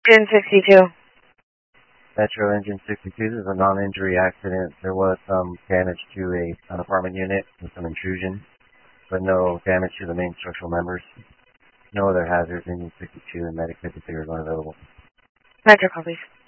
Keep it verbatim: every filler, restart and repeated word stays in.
Engine sixty-two. Metro Engine sixty-two, this is a non-injury accident. There was some damage to a, an apartment unit with some intrusion, but no damage to the main structural members. No other hazards. Engine sixty-two and medic fifty-three are unavailable. Metro copies.